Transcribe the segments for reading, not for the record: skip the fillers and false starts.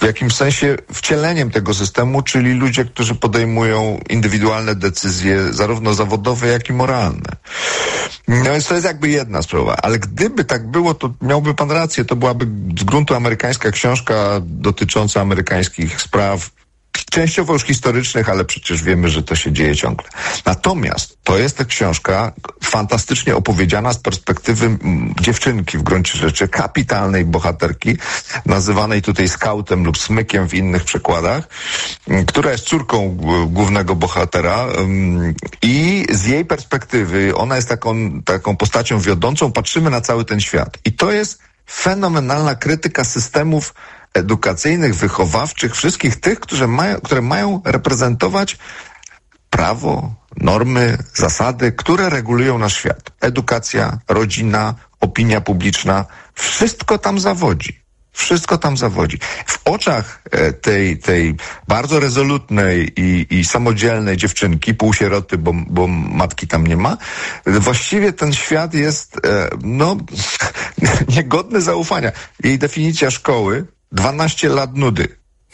w jakimś sensie wcieleniem tego systemu, czyli ludzie, którzy podejmują indywidualne decyzje, zarówno zawodowe, jak i moralne. No więc to jest jakby jedna sprawa, ale gdyby tak było, to miałby pan rację, to byłaby z gruntu amerykańska książka dotycząca amerykańskich spraw, częściowo już historycznych, ale przecież wiemy, że to się dzieje ciągle. Natomiast to jest ta książka fantastycznie opowiedziana z perspektywy dziewczynki, w gruncie rzeczy kapitalnej bohaterki, nazywanej tutaj skautem lub smykiem w innych przekładach, która jest córką głównego bohatera i z jej perspektywy, ona jest taką postacią wiodącą, patrzymy na cały ten świat. I to jest fenomenalna krytyka systemów edukacyjnych, wychowawczych, wszystkich tych, które mają reprezentować prawo, normy, zasady, które regulują nasz świat. Edukacja, rodzina, opinia publiczna, wszystko tam zawodzi. Wszystko tam zawodzi. W oczach tej bardzo rezolutnej i samodzielnej dziewczynki, półsieroty, bo matki tam nie ma, właściwie ten świat jest niegodny zaufania. Jej definicja szkoły 12 lat nudy.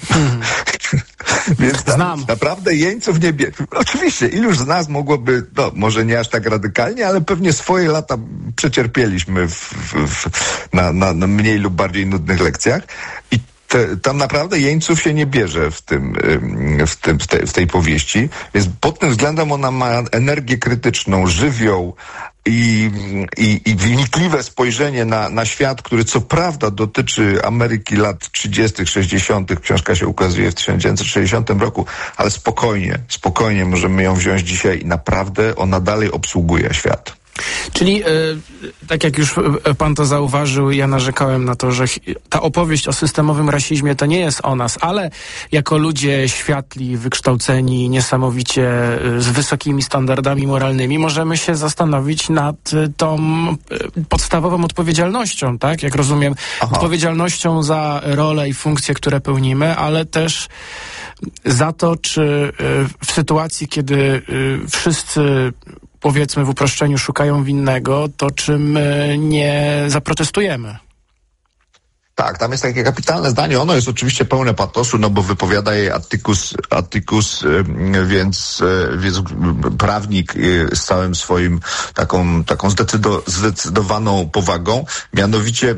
Więc znam. Naprawdę jeńców nie bierze. Oczywiście, iluż z nas mogłoby, może nie aż tak radykalnie, ale pewnie swoje lata przecierpieliśmy na mniej lub bardziej nudnych lekcjach i tam naprawdę jeńców się nie bierze w tej powieści. Więc pod tym względem ona ma energię krytyczną, żywioł i wnikliwe spojrzenie na świat, który co prawda dotyczy Ameryki lat 30., 60. Książka się ukazuje w 1960 roku, ale spokojnie możemy ją wziąć dzisiaj i naprawdę ona dalej obsługuje świat. Czyli, tak jak już pan to zauważył, ja narzekałem na to, że ta opowieść o systemowym rasizmie to nie jest o nas, ale jako ludzie światli, wykształceni, niesamowicie z wysokimi standardami moralnymi, możemy się zastanowić nad tą podstawową odpowiedzialnością, tak? Jak rozumiem, odpowiedzialnością za rolę i funkcje, które pełnimy, ale też za to, czy w sytuacji, kiedy wszyscy, powiedzmy w uproszczeniu, szukają winnego, to czy my nie zaprotestujemy? Tak, tam jest takie kapitalne zdanie. Ono jest oczywiście pełne patosu, bo wypowiada je Atticus, więc prawnik z całym swoim taką zdecydowaną powagą. Mianowicie,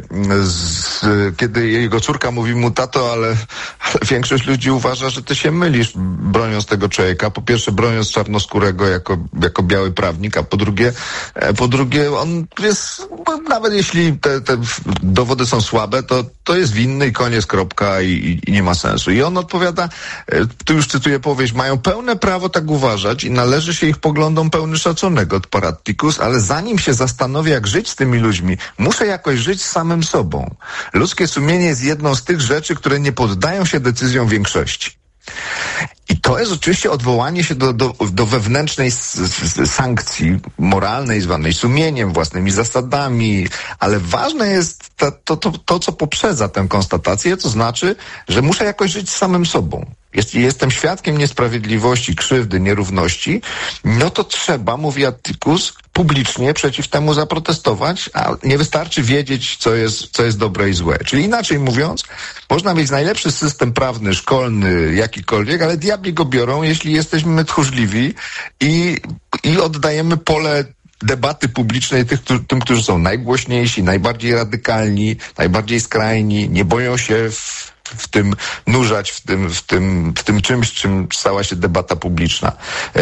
kiedy jego córka mówi mu: tato, ale większość ludzi uważa, że ty się mylisz, broniąc tego człowieka. Po pierwsze, broniąc czarnoskórego jako biały prawnik, a po drugie on jest, nawet jeśli te dowody są słabe, to jest winny i koniec, kropka i nie ma sensu. I on odpowiada, tu już cytuję powieść: mają pełne prawo tak uważać i należy się ich poglądom pełny szacunek, odparł Atticus, ale zanim się zastanowię, jak żyć z tymi ludźmi, muszę jakoś żyć z samym sobą. Ludzkie sumienie jest jedną z tych rzeczy, które nie poddają się decyzjom większości. I to jest oczywiście odwołanie się do wewnętrznej sankcji moralnej, zwanej sumieniem, własnymi zasadami, ale ważne jest to, co poprzedza tę konstatację, to znaczy, że muszę jakoś żyć z samym sobą. Jeśli jestem świadkiem niesprawiedliwości, krzywdy, nierówności, no to trzeba, mówi Atticus, publicznie przeciw temu zaprotestować, a nie wystarczy wiedzieć, co jest dobre i złe. Czyli inaczej mówiąc, można mieć najlepszy system prawny, szkolny, jakikolwiek, ale diabli go biorą, jeśli jesteśmy tchórzliwi i oddajemy pole debaty publicznej tym, którzy są najgłośniejsi, najbardziej radykalni, najbardziej skrajni, nie boją się w tym nurzać, w tym czymś, czym stała się debata publiczna.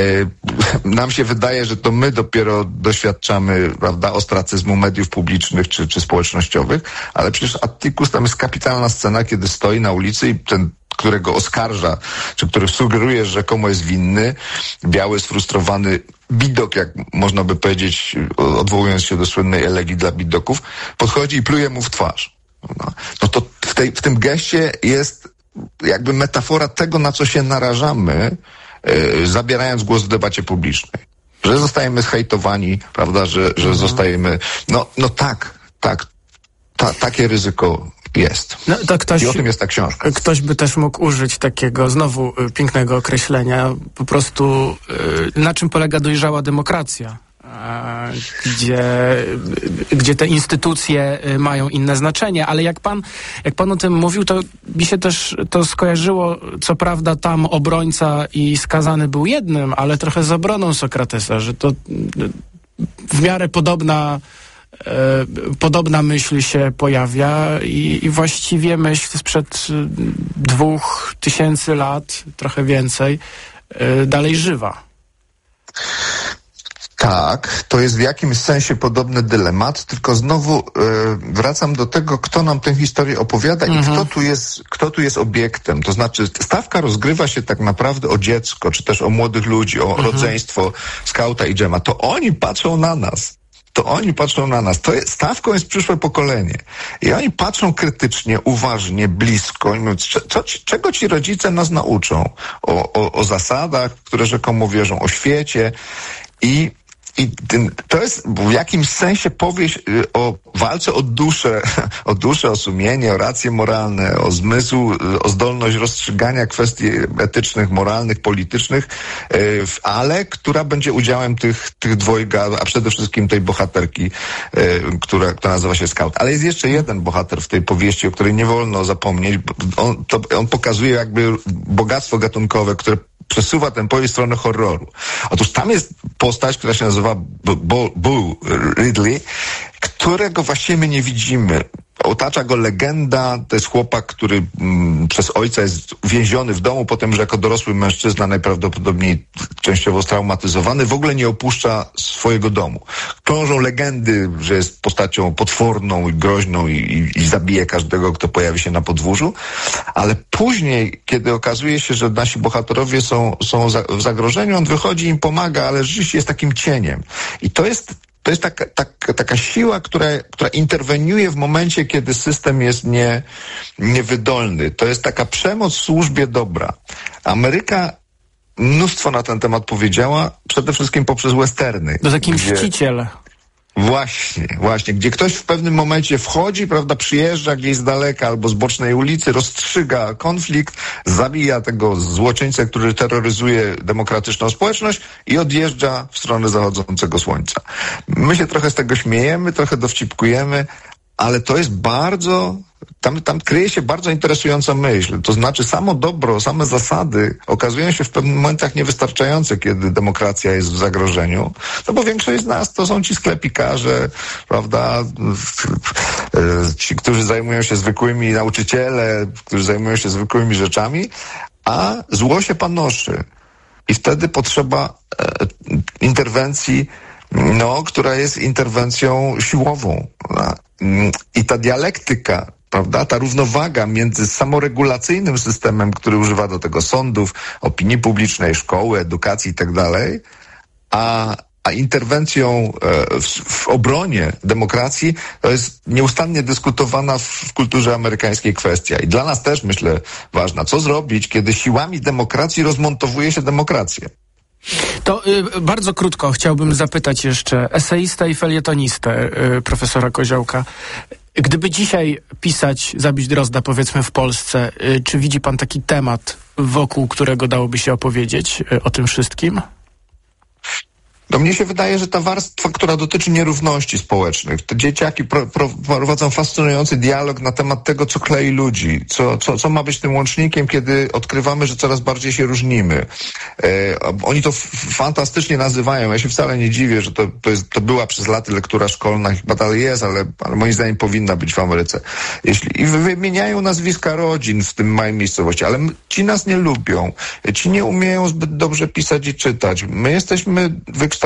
Nam się wydaje, że to my dopiero doświadczamy, prawda, ostracyzmu mediów publicznych czy społecznościowych, ale przecież Atticus, tam jest kapitalna scena, kiedy stoi na ulicy i ten, którego oskarża, czy który sugeruje, że rzekomo jest winny, biały, sfrustrowany bidok, jak można by powiedzieć, odwołując się do słynnej elegii dla bidoków, podchodzi i pluje mu w twarz. No to w tym geście jest jakby metafora tego, na co się narażamy, zabierając głos w debacie publicznej. Że zostajemy zhejtowani, prawda, że zostajemy... Takie ryzyko jest. No, to i o tym jest ta książka. Ktoś by też mógł użyć takiego znowu pięknego określenia, po prostu na czym polega dojrzała demokracja. gdzie te instytucje mają inne znaczenie, ale jak pan o tym mówił, to mi się też to skojarzyło, co prawda tam obrońca i skazany był jednym, ale trochę z obroną Sokratesa, że to w miarę podobna myśl się pojawia i właściwie myśl sprzed 2000 lat, trochę więcej, dalej żywa. Tak, to jest w jakimś sensie podobny dylemat, tylko znowu wracam do tego, kto nam tę historię opowiada i kto tu jest obiektem. To znaczy stawka rozgrywa się tak naprawdę o dziecko, czy też o młodych ludzi, o rodzeństwo Skauta i Dżema. To oni patrzą na nas. Stawką jest przyszłe pokolenie. I oni patrzą krytycznie, uważnie, blisko i mówią, czego ci rodzice nas nauczą? O zasadach, które rzekomo wierzą, o świecie. I to jest w jakimś sensie powieść o walce o duszę, o sumienie, o racje moralne, o zmysł, o zdolność rozstrzygania kwestii etycznych, moralnych, politycznych, ale która będzie udziałem tych dwojga, a przede wszystkim tej bohaterki, która nazywa się Scout. Ale jest jeszcze jeden bohater w tej powieści, o której nie wolno zapomnieć. On pokazuje jakby bogactwo gatunkowe, które przesuwa tę powieść w stronę horroru. Otóż tam jest postać, która się nazywa Bo Ridley, którego właściwie my nie widzimy. Otacza go legenda, to jest chłopak, który przez ojca jest więziony w domu, potem, że jako dorosły mężczyzna, najprawdopodobniej częściowo straumatyzowany, w ogóle nie opuszcza swojego domu. Krążą legendy, że jest postacią potworną i groźną i zabije każdego, kto pojawi się na podwórzu, ale później, kiedy okazuje się, że nasi bohaterowie są w zagrożeniu, on wychodzi, im pomaga, ale rzeczywiście jest takim cieniem. I to jest taka siła, która interweniuje w momencie, kiedy system jest niewydolny. To jest taka przemoc w służbie dobra. Ameryka mnóstwo na ten temat powiedziała, przede wszystkim poprzez westerny. To taki mściciel. Właśnie, gdzie ktoś w pewnym momencie wchodzi, prawda, przyjeżdża gdzieś z daleka albo z bocznej ulicy, rozstrzyga konflikt, zabija tego złoczyńcę, który terroryzuje demokratyczną społeczność i odjeżdża w stronę zachodzącego słońca. My się trochę z tego śmiejemy, trochę dowcipkujemy, ale to jest tam kryje się bardzo interesująca myśl. To znaczy samo dobro, same zasady okazują się w pewnych momentach niewystarczające, kiedy demokracja jest w zagrożeniu. No bo większość z nas to są ci sklepikarze, prawda, ci, którzy zajmują się zwykłymi nauczyciele, którzy zajmują się zwykłymi rzeczami, a zło się panoszy. I wtedy potrzeba interwencji, która jest interwencją siłową. I ta dialektyka, prawda, ta równowaga między samoregulacyjnym systemem, który używa do tego sądów, opinii publicznej, szkoły, edukacji i tak dalej, a interwencją w obronie demokracji, to jest nieustannie dyskutowana w kulturze amerykańskiej kwestia. I dla nas też, myślę, ważna. Co zrobić, kiedy siłami demokracji rozmontowuje się demokrację? To bardzo krótko chciałbym zapytać jeszcze eseista i felietonistę profesora Koziołka. Gdyby dzisiaj pisać Zabić Drozda, powiedzmy w Polsce, czy widzi pan taki temat, wokół którego dałoby się opowiedzieć o tym wszystkim? No mnie się wydaje, że ta warstwa, która dotyczy nierówności społecznych, te dzieciaki prowadzą fascynujący dialog na temat tego, co klei ludzi, co ma być tym łącznikiem, kiedy odkrywamy, że coraz bardziej się różnimy. Oni to fantastycznie nazywają. Ja się wcale nie dziwię, że to była przez lata lektura szkolna, chyba dalej jest, ale moim zdaniem powinna być w Ameryce. I wymieniają nazwiska rodzin w tym małej miejscowości, ale ci nas nie lubią. Ci nie umieją zbyt dobrze pisać i czytać. My jesteśmy wykształceni.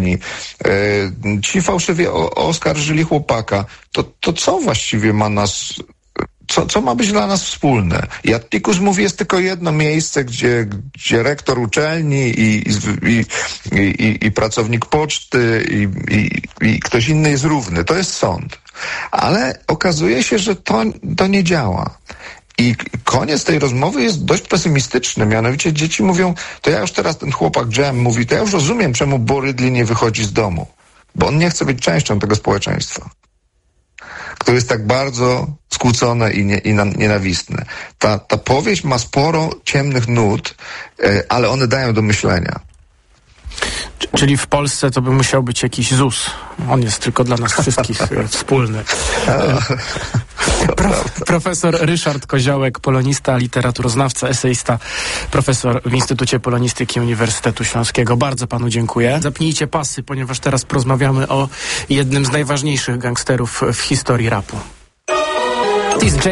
Ci fałszywie oskarżyli chłopaka. To co właściwie ma nas... Co ma być dla nas wspólne? I Atticus mówi, jest tylko jedno miejsce, gdzie rektor uczelni i pracownik poczty i ktoś inny jest równy. To jest sąd. Ale okazuje się, że to nie działa. I koniec tej rozmowy jest dość pesymistyczny, mianowicie dzieci mówią, to ja już teraz, ten chłopak Jem mówi, to ja już rozumiem, czemu Bo Ridley nie wychodzi z domu, bo on nie chce być częścią tego społeczeństwa, które jest tak bardzo skłócone i nienawistne. Ta powieść ma sporo ciemnych nut, ale one dają do myślenia. Czyli w Polsce to by musiał być jakiś ZUS. On jest tylko dla nas wszystkich wspólny. Profesor Ryszard Koziołek, polonista, literaturoznawca, eseista, profesor w Instytucie Polonistyki Uniwersytetu Śląskiego. Bardzo panu dziękuję. Zapnijcie pasy, ponieważ teraz porozmawiamy o jednym z najważniejszych gangsterów w historii rapu. Otis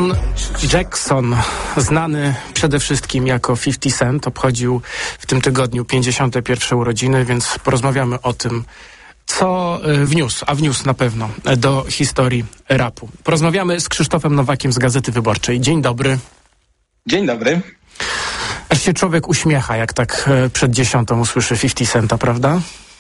Jackson, znany przede wszystkim jako 50 Cent, obchodził w tym tygodniu 51 urodziny, więc porozmawiamy o tym, co wniósł na pewno do historii rapu. Porozmawiamy z Krzysztofem Nowakiem z Gazety Wyborczej. Dzień dobry. Dzień dobry. Aż się człowiek uśmiecha, jak tak przed 10 usłyszy 50 Centa, prawda?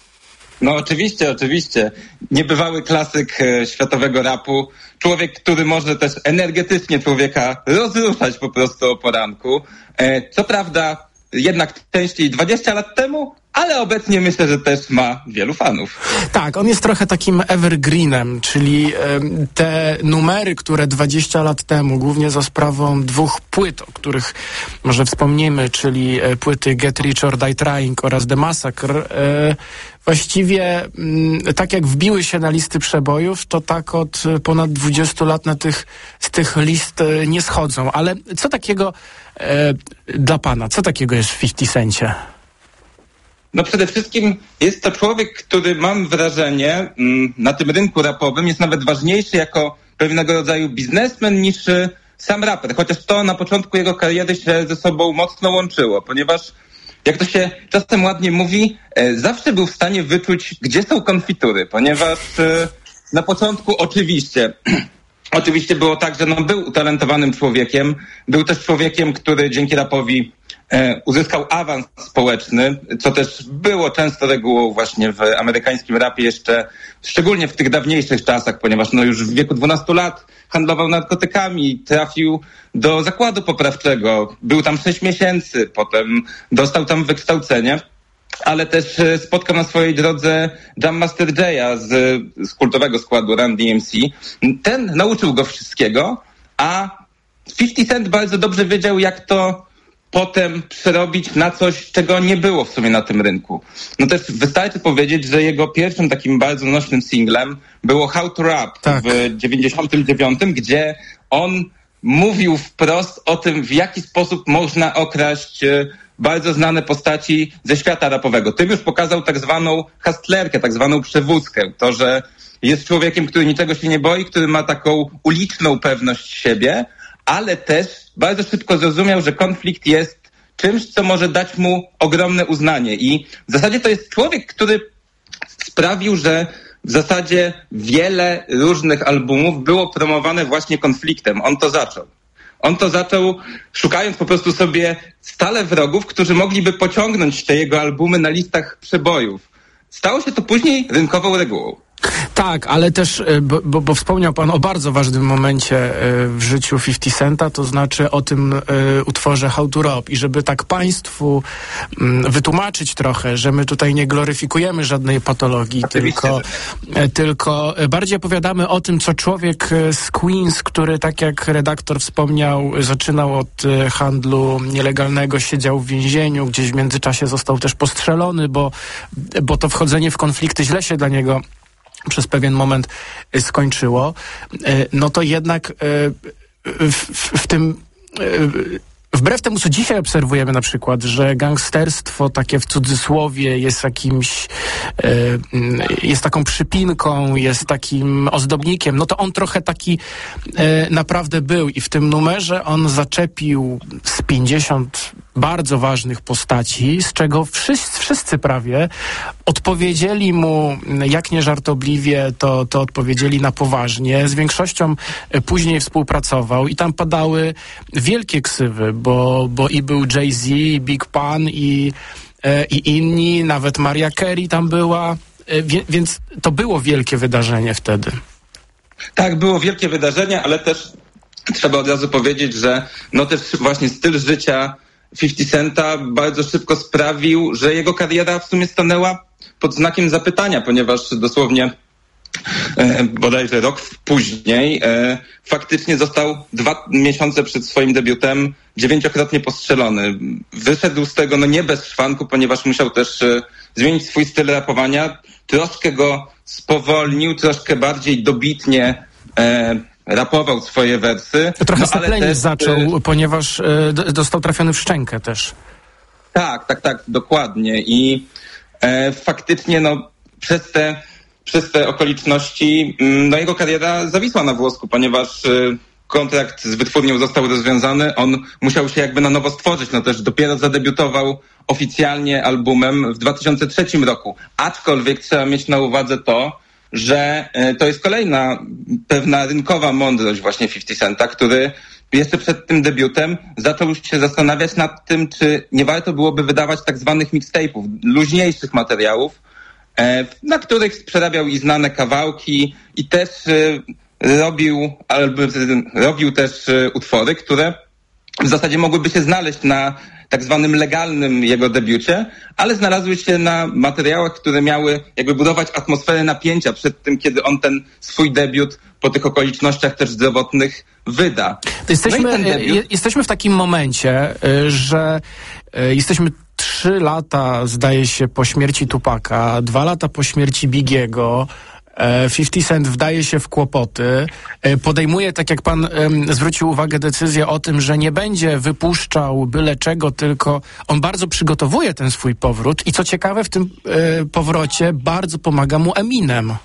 No oczywiście. Niebywały klasyk światowego rapu. Człowiek, który może też energetycznie człowieka rozruszać po prostu o poranku. Co prawda jednak częściej 20 lat temu, ale obecnie myślę, że też ma wielu fanów. Tak, on jest trochę takim evergreenem, czyli te numery, które 20 lat temu, głównie za sprawą 2 płyt, o których może wspomnimy, czyli płyty Get Rich or Die Trying oraz The Massacre, właściwie tak jak wbiły się na listy przebojów, to tak od ponad 20 lat z tych list nie schodzą. Ale co takiego dla pana, co takiego jest w 50 Centie? No przede wszystkim jest to człowiek, który mam wrażenie na tym rynku rapowym jest nawet ważniejszy jako pewnego rodzaju biznesmen niż sam raper. Chociaż to na początku jego kariery się ze sobą mocno łączyło, ponieważ jak to się czasem ładnie mówi, zawsze był w stanie wyczuć, gdzie są konfitury, ponieważ na początku oczywiście było tak, że był utalentowanym człowiekiem, był też człowiekiem, który dzięki rapowi uzyskał awans społeczny, co też było często regułą właśnie w amerykańskim rapie jeszcze, szczególnie w tych dawniejszych czasach, ponieważ już w wieku 12 lat handlował narkotykami, trafił do zakładu poprawczego, był tam 6 miesięcy, potem dostał tam wykształcenie, ale też spotkał na swojej drodze Jam Master Jay'a z kultowego składu Run DMC. Ten nauczył go wszystkiego, a 50 Cent bardzo dobrze wiedział, jak to potem przerobić na coś, czego nie było w sumie na tym rynku. No też wystarczy powiedzieć, że jego pierwszym takim bardzo nośnym singlem było How to Rap w 99, gdzie on mówił wprost o tym, w jaki sposób można okraść bardzo znane postaci ze świata rapowego. Tym już pokazał tak zwaną hustlerkę, tak zwaną przewózkę. To, że jest człowiekiem, który niczego się nie boi, który ma taką uliczną pewność siebie, ale też bardzo szybko zrozumiał, że konflikt jest czymś, co może dać mu ogromne uznanie. I w zasadzie to jest człowiek, który sprawił, że w zasadzie wiele różnych albumów było promowane właśnie konfliktem. On to zaczął szukając po prostu sobie stale wrogów, którzy mogliby pociągnąć te jego albumy na listach przebojów. Stało się to później rynkową regułą. Tak, ale też, bo wspomniał pan o bardzo ważnym momencie w życiu 50 Centa, to znaczy o tym utworze How to Rap. I żeby tak państwu wytłumaczyć trochę, że my tutaj nie gloryfikujemy żadnej patologii, tylko bardziej opowiadamy o tym, co człowiek z Queens, który, tak jak redaktor wspomniał, zaczynał od handlu nielegalnego, siedział w więzieniu, gdzieś w międzyczasie został też postrzelony, bo to wchodzenie w konflikty źle się dla niego przez pewien moment skończyło, no to jednak w tym wbrew temu, co dzisiaj obserwujemy na przykład, że gangsterstwo takie w cudzysłowie jest taką przypinką, jest takim ozdobnikiem, no to on trochę taki naprawdę był i w tym numerze on zaczepił z 50 bardzo ważnych postaci, z czego wszyscy prawie odpowiedzieli mu, jak nie żartobliwie, to odpowiedzieli na poważnie. Z większością później współpracował i tam padały wielkie ksywy, bo i był Jay-Z, i Big Pun, i inni, nawet Mariah Carey tam była, więc to było wielkie wydarzenie wtedy. Tak, było wielkie wydarzenie, ale też trzeba od razu powiedzieć, że no też właśnie styl życia 50 Centa bardzo szybko sprawił, że jego kariera w sumie stanęła pod znakiem zapytania, ponieważ dosłownie bodajże rok później, faktycznie został 2 miesiące przed swoim debiutem 9-krotnie postrzelony. Wyszedł z tego nie bez szwanku, ponieważ musiał też zmienić swój styl rapowania. Troszkę go spowolnił, troszkę bardziej dobitnie rapował swoje wersy. Trochę zaplenić zaczął, ponieważ dostał trafiony w szczękę też. Tak, dokładnie. I faktycznie przez te okoliczności jego kariera zawisła na włosku, ponieważ kontrakt z wytwórnią został rozwiązany, on musiał się jakby na nowo stworzyć, też dopiero zadebiutował oficjalnie albumem w 2003 roku. Aczkolwiek trzeba mieć na uwadze to, że to jest kolejna pewna rynkowa mądrość właśnie 50 Centa, który jeszcze przed tym debiutem zaczął się zastanawiać nad tym, czy nie warto byłoby wydawać tak zwanych mixtape'ów, luźniejszych materiałów, na których przerabiał i znane kawałki i też robił też utwory, które w zasadzie mogłyby się znaleźć na tak zwanym legalnym jego debiucie, ale znalazły się na materiałach, które miały jakby budować atmosferę napięcia przed tym, kiedy on ten swój debiut po tych okolicznościach też zdrowotnych wyda. Jesteśmy w takim momencie, że jesteśmy 3 lata, zdaje się, po śmierci Tupaka, 2 lata po śmierci Biggiego. 50 Cent wdaje się w kłopoty, podejmuje, tak jak pan zwrócił uwagę, decyzję o tym, że nie będzie wypuszczał byle czego, tylko on bardzo przygotowuje ten swój powrót i co ciekawe, w tym powrocie bardzo pomaga mu Eminem.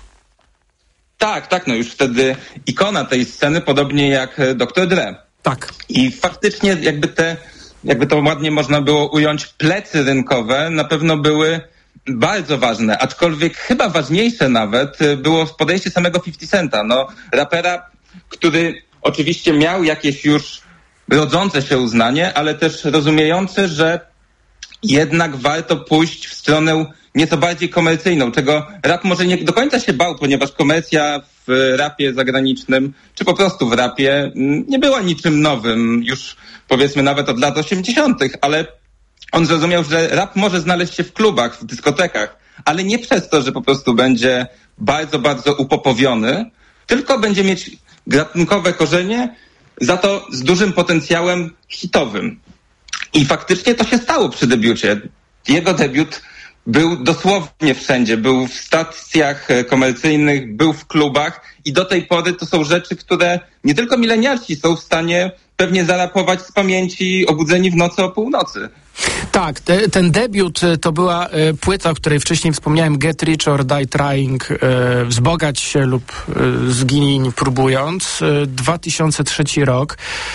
Tak, już wtedy ikona tej sceny, podobnie jak Dr. Dre. Tak. I faktycznie jakby to ładnie można było ująć, plecy rynkowe na pewno były bardzo ważne, aczkolwiek chyba ważniejsze nawet było podejście samego 50 Centa, rapera, który oczywiście miał jakieś już rodzące się uznanie, ale też rozumiejący, że jednak warto pójść w stronę nieco bardziej komercyjną, czego rap może nie do końca się bał, ponieważ komercja w rapie zagranicznym, czy po prostu w rapie nie była niczym nowym, już powiedzmy nawet od lat 80., ale on zrozumiał, że rap może znaleźć się w klubach, w dyskotekach, ale nie przez to, że po prostu będzie bardzo, bardzo upopowiony, tylko będzie mieć gatunkowe korzenie, za to z dużym potencjałem hitowym. I faktycznie to się stało przy debiucie. Jego debiut był dosłownie wszędzie. Był w stacjach komercyjnych, był w klubach i do tej pory to są rzeczy, które nie tylko milenialsi są w stanie pewnie zarapować z pamięci obudzeni w nocy o północy. Tak, ten debiut to była płyta, o której wcześniej wspomniałem, Get Rich or Die Trying, wzbogać się lub zginij próbując, 2003 rok.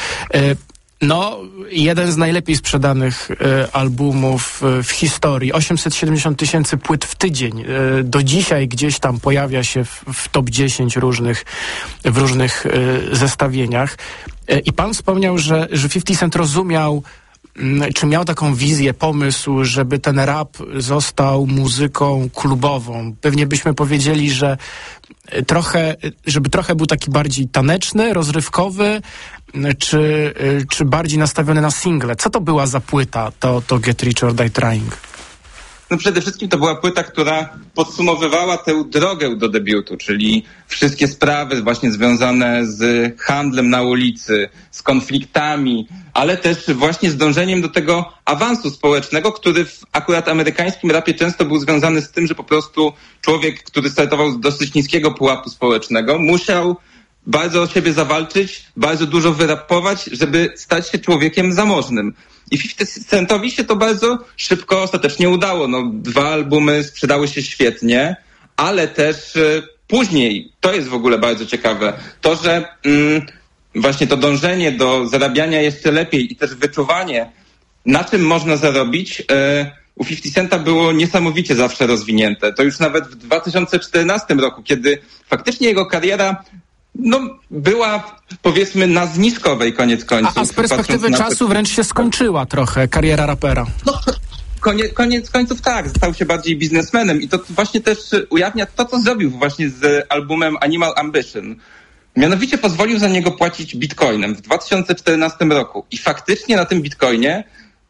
Jeden z najlepiej sprzedanych albumów w historii. 870 000 płyt w tydzień. Do dzisiaj gdzieś tam pojawia się w top 10 w różnych zestawieniach. I pan wspomniał, że 50 Cent rozumiał, czy miał taką wizję, pomysł, żeby ten rap został muzyką klubową. Pewnie byśmy powiedzieli, że żeby trochę był taki bardziej taneczny, rozrywkowy, czy bardziej nastawiony na single. Co to była za płyta, to Get Rich or Die Trying? Przede wszystkim to była płyta, która podsumowywała tę drogę do debiutu, czyli wszystkie sprawy właśnie związane z handlem na ulicy, z konfliktami, ale też właśnie z dążeniem do tego awansu społecznego, który w akurat amerykańskim rapie często był związany z tym, że po prostu człowiek, który startował z dosyć niskiego pułapu społecznego, musiał bardzo o siebie zawalczyć, bardzo dużo wyrapować, żeby stać się człowiekiem zamożnym. I 50 Centowi się to bardzo szybko ostatecznie udało. 2 albumy sprzedały się świetnie, ale też później, to jest w ogóle bardzo ciekawe, to, że właśnie to dążenie do zarabiania jeszcze lepiej i też wyczuwanie, na czym można zarobić, u 50 Centa było niesamowicie zawsze rozwinięte. To już nawet w 2014 roku, kiedy faktycznie jego kariera była, powiedzmy, na zniżkowej koniec końców. A z perspektywy czasu wręcz się skończyła trochę kariera rapera. Koniec końców tak, stał się bardziej biznesmenem i to właśnie też ujawnia to, co zrobił właśnie z albumem Animal Ambition. Mianowicie pozwolił za niego płacić bitcoinem w 2014 roku i faktycznie na tym bitcoinie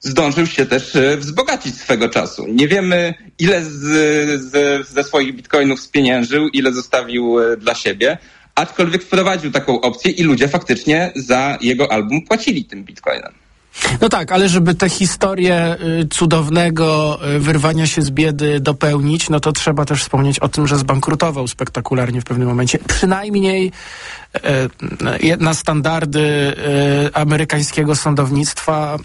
zdążył się też wzbogacić swego czasu. Nie wiemy, ile ze swoich bitcoinów spieniężył, ile zostawił dla siebie, aczkolwiek wprowadził taką opcję i ludzie faktycznie za jego album płacili tym bitcoinem. No tak, ale żeby tę historię cudownego wyrwania się z biedy dopełnić, no to trzeba też wspomnieć o tym, że zbankrutował spektakularnie w pewnym momencie. Przynajmniej na standardy amerykańskiego sądownictwa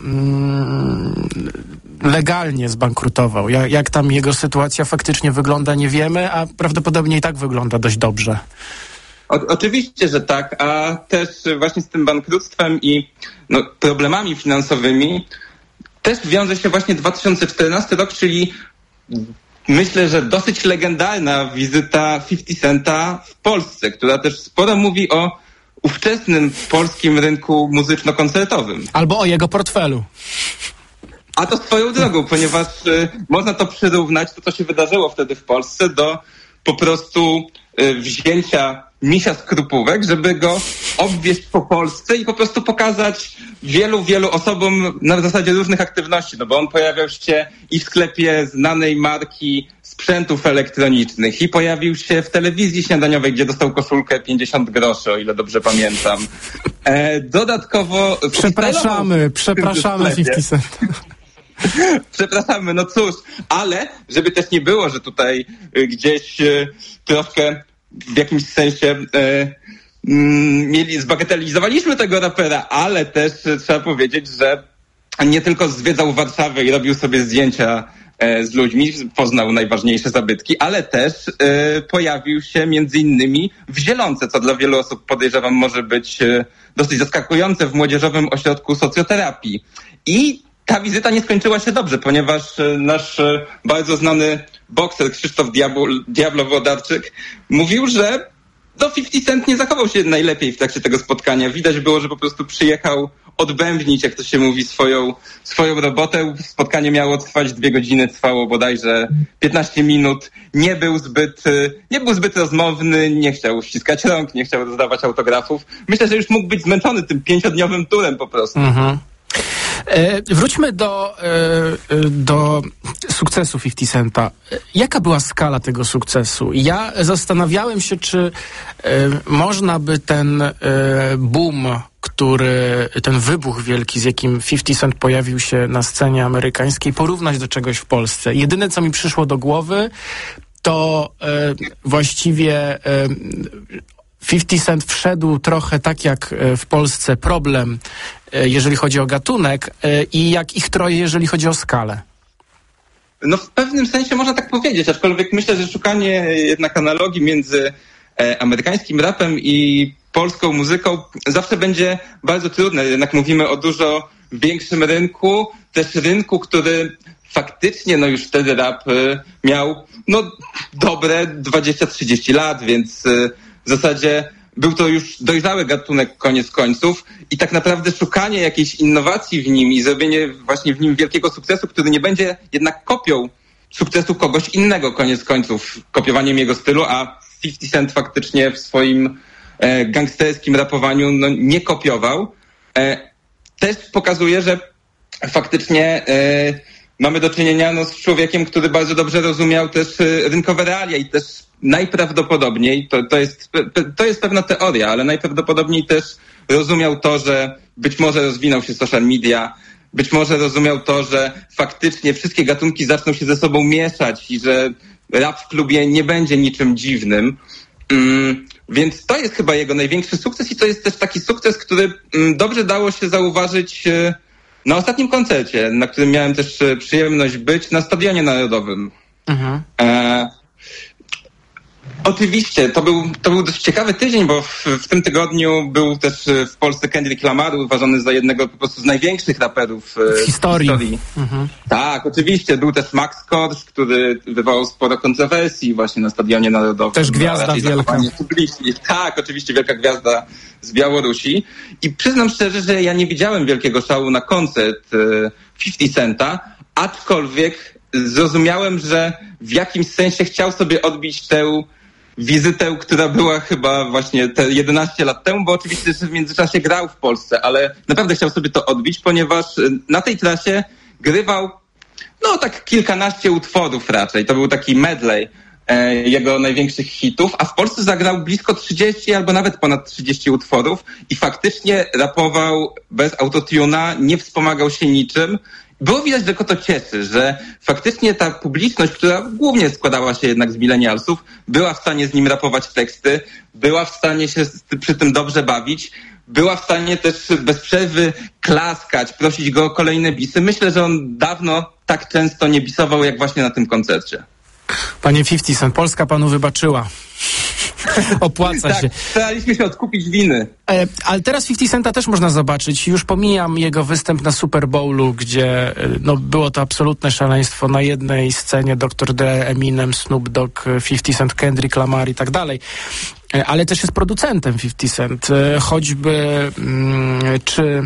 legalnie zbankrutował. Jak tam jego sytuacja faktycznie wygląda, nie wiemy, a prawdopodobnie i tak wygląda dość dobrze. Oczywiście, że tak, a też właśnie z tym bankructwem i problemami finansowymi też wiąże się właśnie 2014 rok, czyli myślę, że dosyć legendarna wizyta 50 Centa w Polsce, która też sporo mówi o ówczesnym polskim rynku muzyczno-koncertowym. Albo o jego portfelu. A to swoją drogą, ponieważ można to przyrównać, to co się wydarzyło wtedy w Polsce, do po prostu wzięcia misia skrupówek, żeby go obwieźć po Polsce i po prostu pokazać wielu osobom na zasadzie różnych aktywności, no bo on pojawiał się i w sklepie znanej marki sprzętów elektronicznych i pojawił się w telewizji śniadaniowej, gdzie dostał koszulkę 50 groszy, o ile dobrze pamiętam. Dodatkowo... Przepraszamy 50 Cent. Przepraszamy, no cóż, ale żeby też nie było, że tutaj gdzieś troszkę w jakimś sensie zbagatelizowaliśmy tego rapera, ale też trzeba powiedzieć, że nie tylko zwiedzał Warszawę i robił sobie zdjęcia z ludźmi, poznał najważniejsze zabytki, ale też pojawił się między innymi w Zielonce, co dla wielu osób podejrzewam może być dosyć zaskakujące w Młodzieżowym Ośrodku Socjoterapii. I ta wizyta nie skończyła się dobrze, ponieważ nasz bardzo znany bokser Krzysztof Diablo-Włodarczyk mówił, że 50 Cent nie zachował się najlepiej w trakcie tego spotkania. Widać było, że po prostu przyjechał odbębnić, jak to się mówi, swoją robotę. Spotkanie miało trwać 2 godziny, trwało bodajże 15 minut. Nie był zbyt rozmowny, nie chciał ściskać rąk, nie chciał rozdawać autografów. Myślę, że już mógł być zmęczony tym 5-dniowym turem po prostu. Mhm. Wróćmy do sukcesu 50 Centa. Jaka była skala tego sukcesu? Ja zastanawiałem się, czy można by ten boom, ten wybuch wielki, z jakim 50 Cent pojawił się na scenie amerykańskiej, porównać do czegoś w Polsce. Jedyne, co mi przyszło do głowy, to właściwie 50 Cent wszedł trochę tak jak w Polsce Problem, jeżeli chodzi o gatunek, i jak ich troje, jeżeli chodzi o skalę. No w pewnym sensie można tak powiedzieć, aczkolwiek myślę, że szukanie jednak analogii między amerykańskim rapem i polską muzyką zawsze będzie bardzo trudne. Jednak mówimy o dużo większym rynku, też rynku, który faktycznie już wtedy rap miał dobre 20-30 lat, więc w zasadzie był to już dojrzały gatunek koniec końców i tak naprawdę szukanie jakiejś innowacji w nim i zrobienie właśnie w nim wielkiego sukcesu, który nie będzie jednak kopią sukcesu kogoś innego koniec końców, kopiowaniem jego stylu, a 50 Cent faktycznie w swoim gangsterskim rapowaniu nie kopiował, też pokazuje, że faktycznie mamy do czynienia z człowiekiem, który bardzo dobrze rozumiał też rynkowe realia i też najprawdopodobniej, to jest pewna teoria, ale najprawdopodobniej też rozumiał to, że być może rozwinął się social media, być może rozumiał to, że faktycznie wszystkie gatunki zaczną się ze sobą mieszać i że rap w klubie nie będzie niczym dziwnym. Więc to jest chyba jego największy sukces i to jest też taki sukces, który dobrze dało się zauważyć na ostatnim koncercie, na którym miałem też przyjemność być, na Stadionie Narodowym. Mhm. Oczywiście, to był dość ciekawy tydzień, bo w tym tygodniu był też w Polsce Kendrick Lamar, uważany za jednego po prostu z największych raperów w historii. Mhm. Tak, oczywiście. Był też Max Korsz, który wywołał sporo kontrowersji właśnie na Stadionie Narodowym. Też gwiazda wielka. Tak, oczywiście wielka gwiazda z Białorusi. I przyznam szczerze, że ja nie widziałem wielkiego szału na koncert 50 Centa, aczkolwiek zrozumiałem, że w jakimś sensie chciał sobie odbić tę wizytę, która była chyba właśnie te 11 lat temu, bo oczywiście w międzyczasie grał w Polsce, ale naprawdę chciał sobie to odbić, ponieważ na tej trasie grywał tak kilkanaście utworów raczej. To był taki medley jego największych hitów, a w Polsce zagrał blisko 30 albo nawet ponad 30 utworów i faktycznie rapował bez autotuna, nie wspomagał się niczym. Było widać, że go to cieszy, że faktycznie ta publiczność, która głównie składała się jednak z milenialsów, była w stanie z nim rapować teksty, była w stanie się przy tym dobrze bawić, była w stanie też bez przerwy klaskać, prosić go o kolejne bisy. Myślę, że on dawno tak często nie bisował, jak właśnie na tym koncercie. Panie 50 Cent, Polska panu wybaczyła. Opłaca się. Tak, staraliśmy się odkupić winy. Ale teraz 50 Centa też można zobaczyć. Już pomijam jego występ na Super Bowlu, gdzie było to absolutne szaleństwo. Na jednej scenie Dr. Dre, Eminem, Snoop Dogg, 50 Cent, Kendrick Lamar i tak dalej. Ale też jest producentem 50 Cent. Choćby czy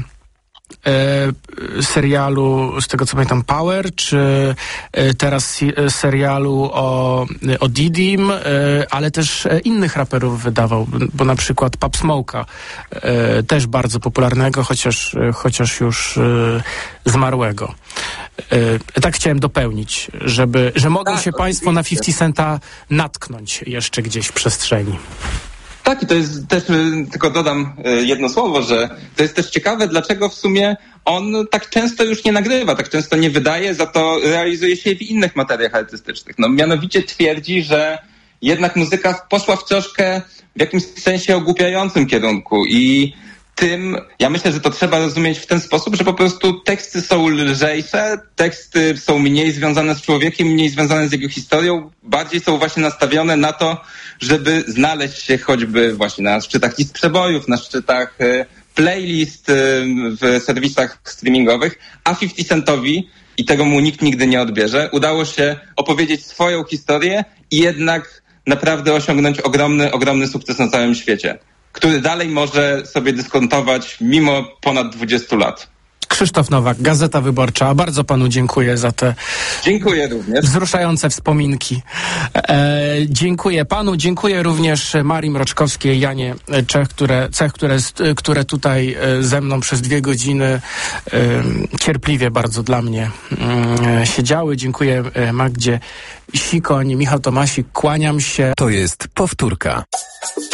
serialu, z tego co pamiętam, Power, czy teraz serialu o Didim, ale też innych raperów wydawał, bo na przykład Pop Smoke'a, też bardzo popularnego, chociaż już zmarłego. Tak chciałem dopełnić, że mogą się państwo na 50 Centa natknąć jeszcze gdzieś w przestrzeni. Tak, i to jest też, tylko dodam jedno słowo, że to jest też ciekawe, dlaczego w sumie on tak często już nie nagrywa, tak często nie wydaje, za to realizuje się w innych materiach artystycznych. Mianowicie twierdzi, że jednak muzyka poszła w troszkę w jakimś sensie ogłupiającym kierunku i tym, ja myślę, że to trzeba rozumieć w ten sposób, że po prostu teksty są lżejsze, teksty są mniej związane z człowiekiem, mniej związane z jego historią, bardziej są właśnie nastawione na to, żeby znaleźć się choćby właśnie na szczytach list przebojów, na szczytach playlist w serwisach streamingowych, a 50 Centowi, i tego mu nikt nigdy nie odbierze, udało się opowiedzieć swoją historię i jednak naprawdę osiągnąć ogromny sukces na całym świecie, który dalej może sobie dyskontować mimo ponad 20 lat. Krzysztof Nowak, Gazeta Wyborcza. Bardzo panu dziękuję za te dziękuję również. Wzruszające wspominki. Dziękuję panu, dziękuję również Marii Mroczkowskiej, Janie Czech, które tutaj ze mną przez 2 godziny cierpliwie bardzo dla mnie siedziały. Dziękuję Magdzie Sikoń, Michał Tomasik, kłaniam się. To jest powtórka.